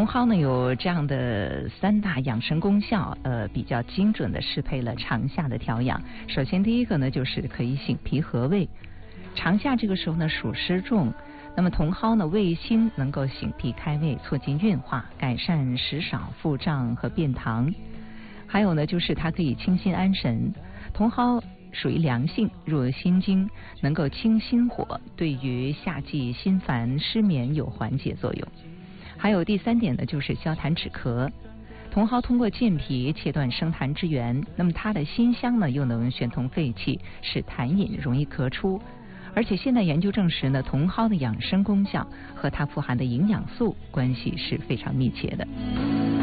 茼蒿呢有这样的3大养生功效，比较精准的适配了长夏的调养。首先第一个呢就是可以醒脾和胃，长夏这个时候呢暑湿重，那么茼蒿呢味辛，能够醒脾开胃，促进运化，改善食少、腹胀和便溏。还有呢就是它可以清心安神，茼蒿属于凉性，入心经，能够清心火，对于夏季心烦失眠有缓解作用。还有第3点呢，就是消痰止咳。茼蒿通过健脾切断生痰之源，那么它的辛香呢又能旋通肺气，使痰饮容易咳出。而且现在研究证实呢，茼蒿的养生功效和它富含的营养素关系是非常密切的。